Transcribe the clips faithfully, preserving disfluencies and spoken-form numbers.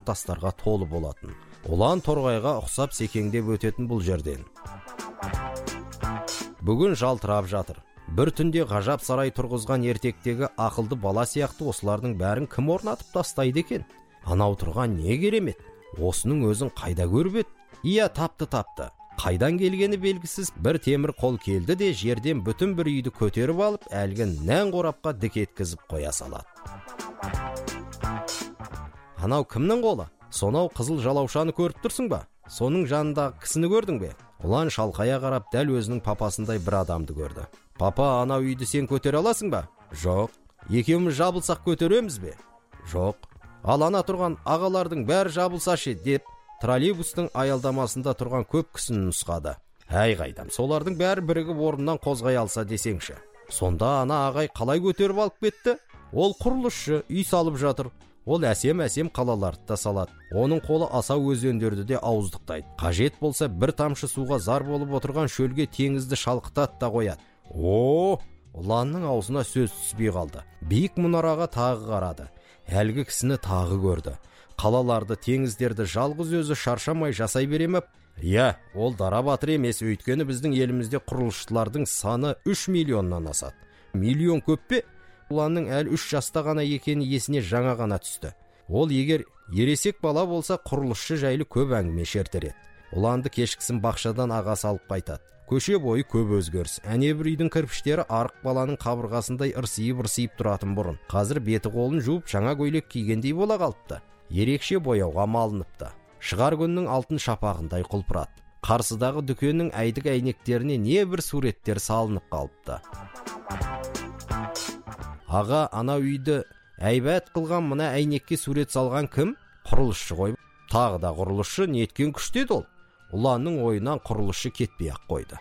тастарға толы болатын. Ұлан торғайға ұқсап секеңдеп өтетін бұл жерден. Бүгін жалтырап жатыр. Бір түнде ғажап сарай тұрғызған ертектегі ақылды бала сияқты осылардың бәрін кім орнатып тастайды екен? Анау тұрған не керемет? Осының өзін қайда көріп еді? Иә, тапты тапты. Қайдан келгені белгісіз бір темір қол келді де жерден бүтін бір үйді көтеріп алып, әлгі нән қорапқа дік еткізіп қоя салады. Анау кімнің қолы? Сонау қызыл жалаушаны көріп тұрсың ба? Соның жанындағы кісіні көрдің бе? Ұлан шалқая қарап дәл өзінің папасындай бір адамды көрді. Папа, анау үйді сен көтере аласың ба? Жоқ. Екеуміз жабылсақ көтереміз бе? Жоқ. Ал ана тұрған ағалардың бәрі жабылса ше, деп троллейбустың аялдамасында тұрған көп кісіні нұсқады. Әй қайдам, солардың бәрі бірігіп орнынан қозғай алса десеңші. Сонда ана ағай қалай көтеріп алып кетті? Ол құрылысшы, үй салып жатыр. Ол әсем-әсем қалаларды да салады. Оның қолы асау өзендерді де ауыздықтайды. Қажет болса бір тамшы суға зар болып отырған шөлге теңізді шалқытады да қояды. О, Ұланның аузына сөз түспей қалды. Биік мұнараға тағы қарады. Әлгі кісіні тағы көрді. Қалаларды, теңіздерді жалғыз өзі шаршамай жасай беремеп? Иә, ол дара батыр емес, өйткені біздің елімізде құрылысшылардың саны үш миллионнан асады. Миллион көп пе? Ұланның әлі үш жаста ғана екені есіне жаңа ғана түсті. Ол егер ересек бала болса құрылысшы жайлы көп әңгіме шертер еді. Ұланды кешкісін бақшадан ағасы алып қайтады. Көше бойы көп өзгеріс. Әне бір үйдің кірпіштері арық баланың қабырғасындай ырсиып-ырсиып тұратын бұрын. Қазір беті қолын жуып жаңа көйлек кигендей бола қалыпты. Ерекше бояуға малыныпты. Шығар күннің алтын шапағындай құлпырады. Қарсыдағы дүкеннің әйдік әйнектеріне не бір суреттер салынып қалыпты. Аға, ана үйді әйбәт қылған мына әйнекке сурет салған кім? Құрылысшы ғой. Тағы да құрылысшы, неткен күштеді ол. Ұланның ойынан құрылысшы кетпей ақ қойды.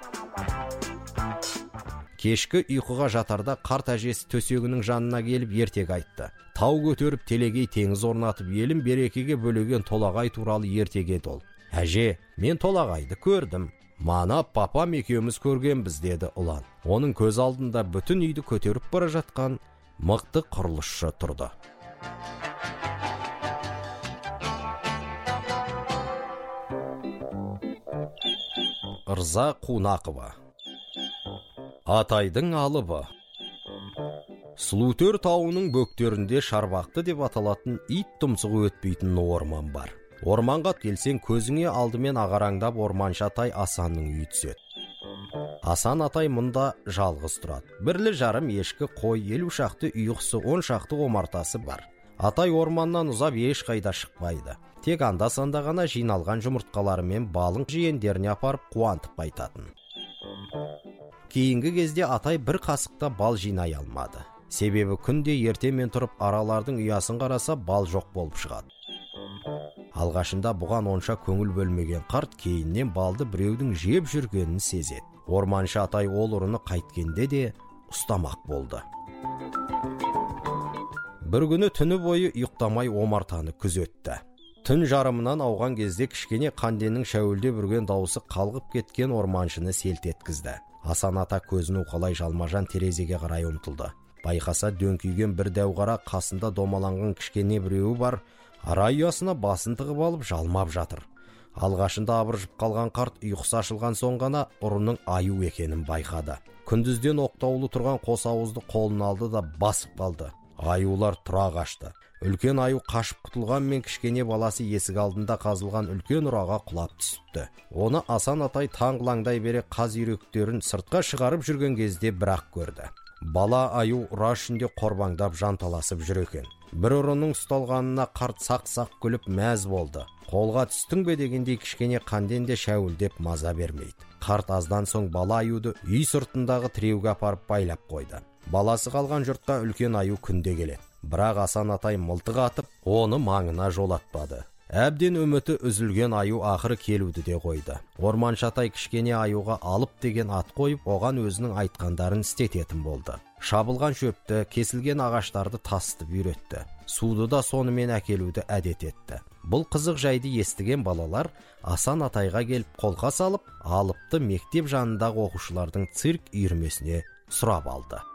Кешкі ұйқыға жатарда қарт әжесі төсегінің жанына келіп ертек айтты. Тау көтеріп телегей теңіз орнатып елім берекеге бөлеген толағай туралы ертек еді ол. Әже, мен толағайды көрдім. Мана папам екеуміз көргенбіз, деді Ұлан. Оның көз алдында бүтін үйді көтеріп бара жатқан мықты құрылысшы тұрды. Ырза Қунақова. Атайдың алыбы. Сұлутөр тауының бөктерінде Шарбақты деп аталатын ит тұмсығы өтпейтін орман бар. Орманға келсең көзіңе алдымен ағараңдап орманшы атай Асанның үйі түседі. Асан атай мұнда жалғыз тұрады. Бірлі жарым ешкі, қой, елу шақты үйқысы, он шақты омартасы бар. Атай орманнан ұзап ешқайда шықпайды. Тек анда-санда ғана жиналған жұмыртқаларымен балың жиендеріне апарып қуантып қайтатын. Кейінгі кезде атай бір қасықта бал жинай алмады. Себебі күнде ертемен тұрып аралардың ұясын қараса бал жоқ болып шығады. Алғашында бұған онша көңіл бөлмеген қарт кейіннен балды біреудің жеп жүргенін сезеді. Орманшы атай ол ұрыны қайткенде де ұстамақ болды. Бір күні түні бойы ұйықтамай омартаны күзетті. Түн жарымынан ауған кезде кішкене қанденің шәуілде бүрген дауысы қалғып кеткен орманшыны селт еткізді. Асан ата көзін уқалай жалмажан терезеге қарай ұмтылды. Байқаса дөңкүйген бір дәуғара, қасында домаланған кішкене біреуі бар, ара ұясына басын тығып алып жалмап жатыр. Алғашында абыржып қалған қарт ұйқысы ашылған соң ғана ұрының аю екенін байқады. Күндізден оқтаулы тұрған қос ауызды қолын алды да басып қалды. Аюлар тұра қашты. Үлкен аю қашып құтылғанмен кішкене баласы есік алдында қазылған үлкен ұраға құлап түсіпті. Оны Асан атай таңғылаңдай бере қаз үйректерін сыртқа шығарып жүрген кезде бірақ көрді. Бала аю ұра ішінде қорбаңдап жанталасып жүр екен. Бір ұрының ұсталғанына қарт сақ-сақ күліп мәз болды. Қолға түстің бе дегендей кішкене қанден де шәуілдеп маза бермейді. Қарт аздан соң бала аюды үй сыртындағы тіреуге апарып байлап қойды. Баласы қалған жұртқа үлкен аю күнде келеді. Бірақ Асан атай мылтық атып, оны маңына жолатпады. Әбден үміті үзілген аю ақыры келуді де қойды. Орманшы атай кішкене аюға алып деген ат қойып, оған өзінің айтқандарын істететін болды. Шабылған шөпті, кесілген ағаштарды тасытып үйретті. Суды да сонымен әкелуді әдет етті. Бұл қызық жайды естіген балалар Асан атайға келіп қолқа салып, алыпты мектеп жанындағы оқушылардың цирк үйірмесіне сұрап алды.